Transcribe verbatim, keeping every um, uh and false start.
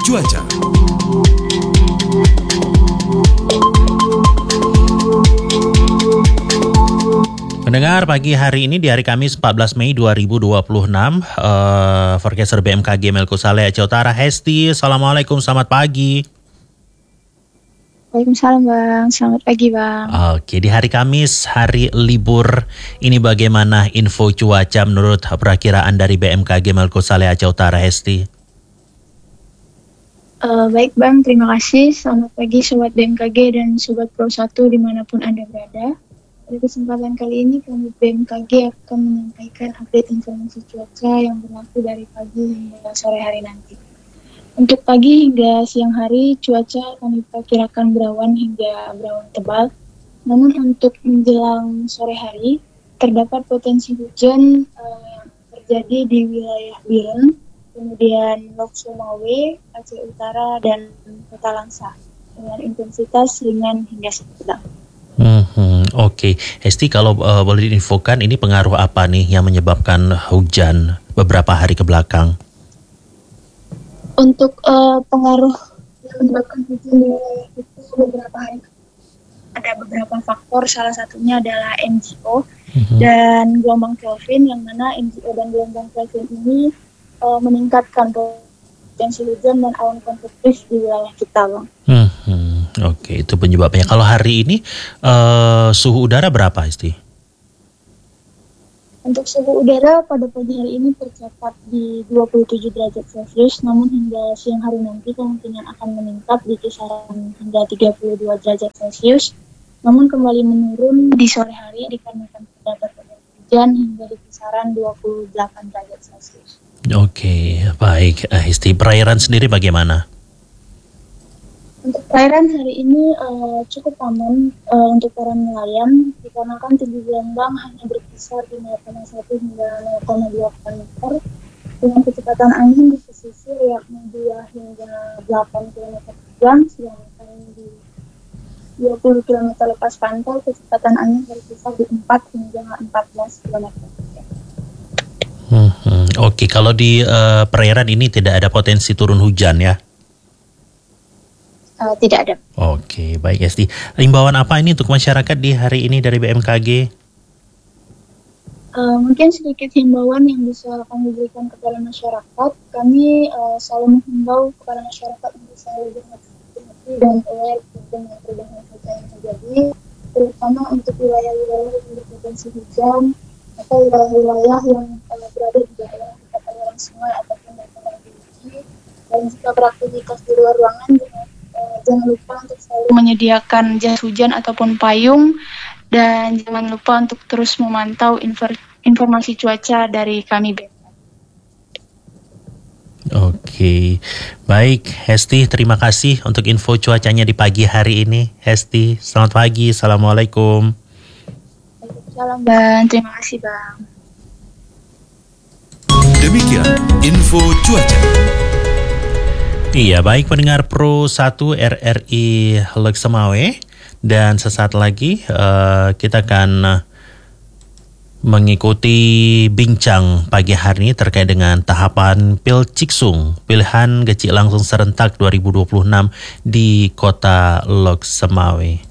cuaca. Pendengar, pagi hari ini di hari Kamis empat belas Mei dua ribu dua puluh enam, uh, forecaster B M K G Melko Saleh Aceh Utara, Hesti. Assalamualaikum, selamat pagi. Waalaikumsalam Bang, selamat pagi Bang. Oke, di hari Kamis, hari libur, ini bagaimana info cuaca menurut perakiraan dari B M K G Melko Saleh Aceh Utara, Hesti? Uh, baik Bang, terima kasih. Selamat pagi Sobat B M K G dan Sobat Pro satu dimanapun Anda berada. Pada kesempatan kali ini kami B M K G akan menyampaikan update informasi cuaca yang berlaku dari pagi hingga sore hari nanti. Untuk pagi hingga siang hari, cuaca kami perkirakan berawan hingga berawan tebal. Namun untuk menjelang sore hari, terdapat potensi hujan uh, yang terjadi di wilayah Biren, kemudian Lok Sumawe, Aceh Utara, dan Kota Langsa dengan intensitas ringan hingga sedang. Hmm, Oke, okay. Hesti, kalau uh, boleh diinfokan, ini pengaruh apa nih yang menyebabkan hujan beberapa hari ke belakang? Untuk uh, pengaruh yang menyebabkan hujan di wilayah itu beberapa hari, ada beberapa faktor. Salah satunya adalah M G O mm-hmm. dan gelombang Kelvin, yang mana M G O dan gelombang Kelvin ini uh, meningkatkan potensi hujan dan awan konvektif di wilayah kita, Bang. Hmm. Oke, itu penyebabnya. Kalau hari ini uh, suhu udara berapa, Hesti? Untuk suhu udara pada pagi hari ini tercatat di dua puluh tujuh derajat Celcius, namun hingga siang hari nanti kemungkinan akan meningkat di kisaran hingga tiga puluh dua derajat Celcius, namun kembali menurun di sore hari dikarenakan terdapat hujan hingga di kisaran dua puluh delapan derajat Celcius. Oke, baik. Uh, Hesti, perairan sendiri bagaimana? Untuk perairan hari ini uh, cukup aman uh, untuk para nelayan, dikarenakan tinggi gelombang hanya berkisar di nol koma satu hingga nol koma dua meter, dengan kecepatan angin di pesisir yakni dua hingga delapan kilometer per jam, sedangkan di dua puluh kilometer lepas pantai kecepatan angin berkisar di empat hingga empat belas kilometer per jam. Hmm, hmm. Oke, kalau di uh, perairan ini tidak ada potensi turun hujan ya? Uh, tidak ada. Oke, baik Hesti. Himbauan apa ini untuk masyarakat di hari ini dari B M K G? Uh, mungkin sedikit himbauan yang bisa kami berikan kepada masyarakat. Kami uh, selalu menghimbau kepada masyarakat untuk selalu berhati-hati dan aware dengan perubahan cuaca yang terjadi, terutama untuk wilayah-wilayah yang berpotensi hujan atau wilayah-wilayah yang uh, berada di daerah dekat aliran sungai ataupun dataran tinggi. Dan jika beraktivitas di luar ruangan, jangan Jangan lupa untuk selalu menyediakan jas hujan ataupun payung, dan jangan lupa untuk terus memantau infor- informasi cuaca dari kami B M K G. Oke, baik Hesti, terima kasih untuk info cuacanya di pagi hari ini. Hesti, selamat pagi, Assalamualaikum. Salam Bang, terima kasih Bang. Demikian info cuaca. Iya, baik pendengar Pro satu R R I Lok Sumawe, dan sesaat lagi uh, kita akan uh, mengikuti bincang pagi hari ini terkait dengan tahapan Pilciksung, pilihan kecil langsung serentak dua ribu dua puluh enam di Kota Lok Sumawe.